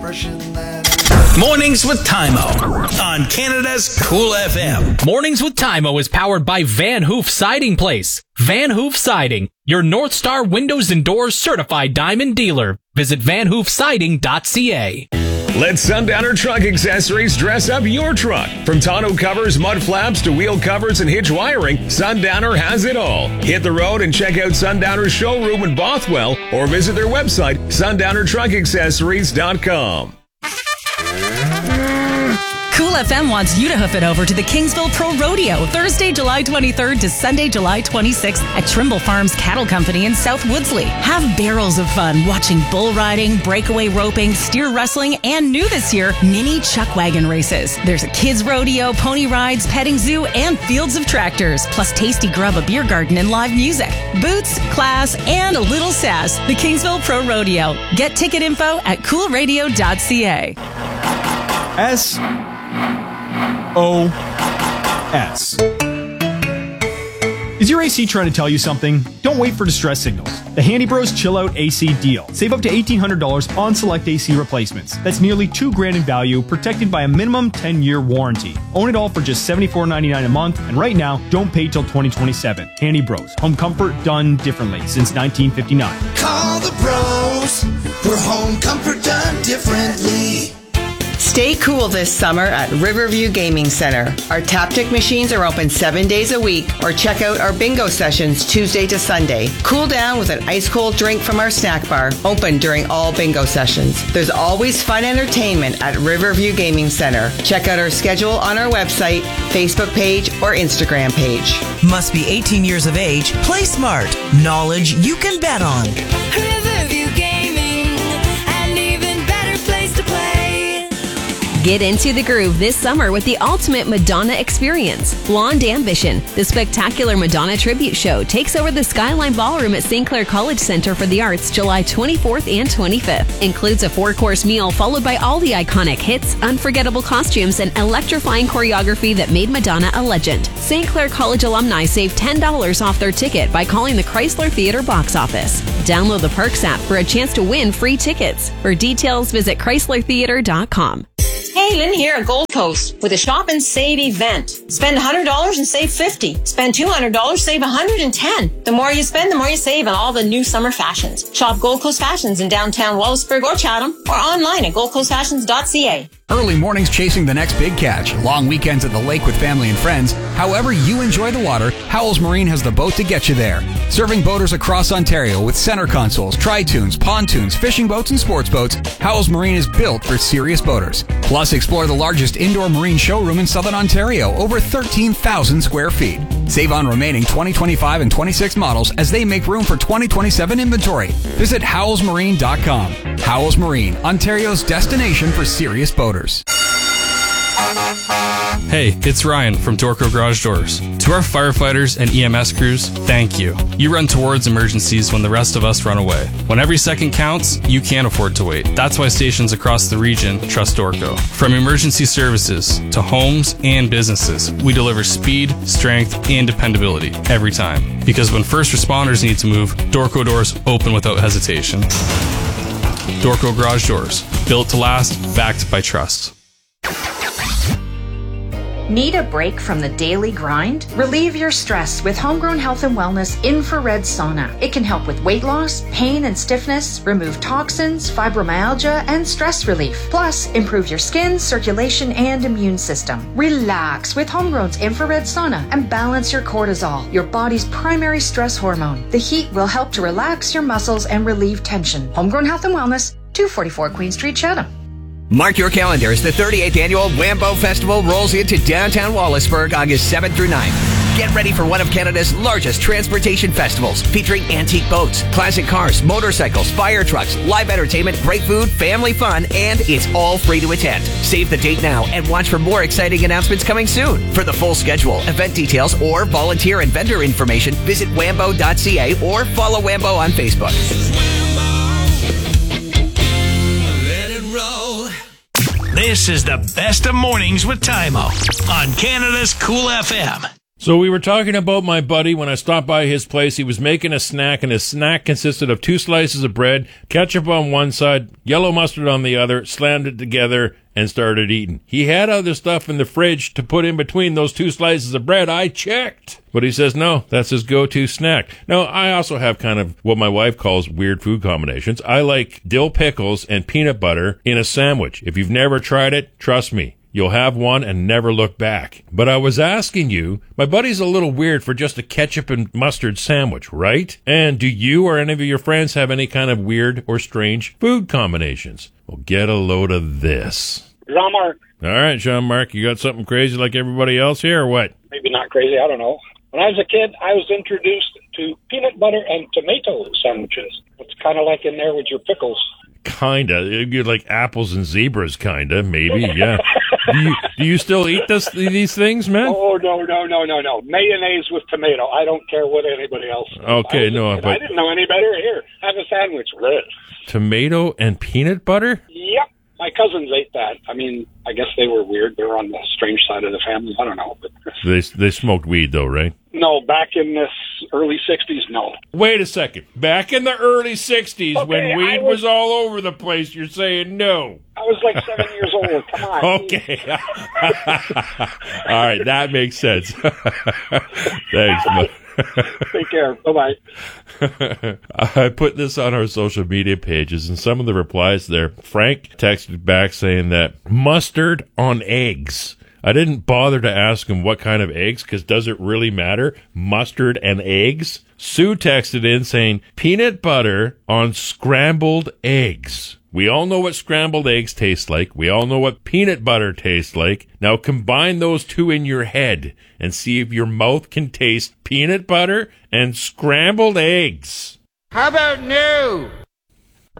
expression that Mornings with Tymo on Canada's Cool FM. Mornings with Tymo is powered by Van Hoof Siding Place. Van Hoof Siding, your North Star Windows and Doors certified diamond dealer. Visit vanhoofsiding.ca. Let Sundowner Truck Accessories dress up your truck. From tonneau covers, mud flaps, to wheel covers and hitch wiring, Sundowner has it all. Hit the road and check out Sundowner's showroom in Bothwell or visit their website, sundownertruckaccessories.com. Cool FM wants you to hoof it over to the Kingsville Pro Rodeo Thursday, July 23rd to Sunday, July 26th at Trimble Farms Cattle Company in South Woodsley. Have barrels of fun watching bull riding, breakaway roping, steer wrestling, and new this year, mini chuck wagon races. There's a kids rodeo, pony rides, petting zoo, and fields of tractors, plus tasty grub, a beer garden, and live music. Boots, class, and a little sass. The Kingsville Pro Rodeo. Get ticket info at coolradio.ca. SOS. Is your AC trying to tell you something? Don't wait for distress signals. The Handy Bros Chill Out AC deal. Save up to $1,800 on select AC replacements. That's nearly $2,000 in value, protected by a minimum 10-year warranty. Own it all for just $74.99 a month, and right now, don't pay till 2027. Handy Bros. Home comfort done differently since 1959. call the bros for home comfort done differently. Stay cool this summer at Riverview Gaming Center. Our Taptic machines are open 7 days a week, or check out our bingo sessions Tuesday to Sunday. Cool down with an ice-cold drink from our snack bar, open during all bingo sessions. There's always fun entertainment at Riverview Gaming Center. Check out our schedule on our website, Facebook page, or Instagram page. Must be 18 years of age. Play smart. Knowledge you can bet on. Riverview Gaming, an even better place to play. Get into the groove this summer with the ultimate Madonna experience. Blonde Ambition, the spectacular Madonna tribute show, takes over the Skyline Ballroom at St. Clair College Center for the Arts July 24th and 25th. Includes a 4-course meal followed by all the iconic hits, unforgettable costumes, and electrifying choreography that made Madonna a legend. St. Clair College alumni save $10 off their ticket by calling the Chrysler Theatre box office. Download the Perks app for a chance to win free tickets. For details, visit chryslertheatre.com. Hey, Lynn here at Gold Coast with a shop and save event. Spend $100 and save $50. Spend $200, save $110. The more you spend, the more you save on all the new summer fashions. Shop Gold Coast Fashions in downtown Wallaceburg or Chatham, or online at goldcoastfashions.ca. Early mornings chasing the next big catch, long weekends at the lake with family and friends. However you enjoy the water, Howells Marine has the boat to get you there. Serving boaters across Ontario with center consoles, tri-tunes, pontoons, fishing boats, and sports boats, Howells Marine is built for serious boaters. Plus, explore the largest indoor marine showroom in Southern Ontario, over 13,000 square feet. Save on remaining 2025 and 26 models as they make room for 2027 inventory. Visit howellsmarine.com. Howells Marine, Ontario's destination for serious boaters. Hey, it's Ryan from Dorco Garage Doors. To our firefighters and EMS crews, thank you. You run towards emergencies when the rest of us run away. When every second counts, you can't afford to wait. That's why stations across the region trust Dorco. From emergency services to homes and businesses, we deliver speed, strength, and dependability every time. Because when first responders need to move, Dorco doors open without hesitation. Dorco Garage Doors, built to last, backed by trust. Need a break from the daily grind? Relieve your stress with Homegrown Health and Wellness Infrared Sauna. It can help with weight loss, pain and stiffness, remove toxins, fibromyalgia, and stress relief. Plus, improve your skin, circulation, and immune system. Relax with Homegrown's Infrared Sauna and balance your cortisol, your body's primary stress hormone. The heat will help to relax your muscles and relieve tension. Homegrown Health and Wellness, 244 Queen Street, Chatham. Mark your calendars. The 38th Annual Wambo Festival rolls into downtown Wallaceburg August 7th through 9th. Get ready for one of Canada's largest transportation festivals, featuring antique boats, classic cars, motorcycles, fire trucks, live entertainment, great food, family fun, and it's all free to attend. Save the date now and watch for more exciting announcements coming soon. For the full schedule, event details, or volunteer and vendor information, visit wambo.ca or follow Wambo on Facebook. This is the best of mornings with Tymo on Canada's Cool FM. So we were talking about my buddy when I stopped by his place. He was making a snack, and his snack consisted of 2 slices of bread, ketchup on one side, yellow mustard on the other, slammed it together, and started eating. He had other stuff in the fridge to put in between those 2 slices of bread. I checked. But he says, no, that's his go-to snack. Now, I also have kind of what my wife calls weird food combinations. I like dill pickles and peanut butter in a sandwich. If you've never tried it, trust me, you'll have one and never look back. But I was asking you, my buddy's a little weird for just a ketchup and mustard sandwich, right? And do you or any of your friends have any kind of weird or strange food combinations? Well, get a load of this. Jean-Marc. All right, Jean-Marc, you got something crazy like everybody else here or what? Maybe not crazy, I don't know. When I was a kid, I was introduced to peanut butter and tomato sandwiches. It's kind of like in there with your pickles. Kinda. You're like apples and zebras, kinda, maybe, yeah. Do you still eat these things, man? Oh, no. Mayonnaise with tomato. I don't care what anybody else says. Okay, no, but... I didn't know any better. Here, have a sandwich. Tomato and peanut butter? Yep. My cousins ate that. I mean, I guess they were weird. They were on the strange side of the family. I don't know. But They smoked weed, though, right? No, back in the early 60s, no. Wait a second. Back in the early 60s, okay, when weed was all over the place, you're saying no. I was like 7 years old. Come on. Okay. All right, that makes sense. Thanks, man. Take care. Bye-bye. I put this on our social media pages, and some of the replies there, Frank texted back saying that mustard on eggs. I didn't bother to ask him what kind of eggs, because does it really matter? Mustard and eggs? Sue texted in saying peanut butter on scrambled eggs. We all know what scrambled eggs taste like. We all know what peanut butter tastes like. Now combine those two in your head and see if your mouth can taste peanut butter and scrambled eggs. How about no?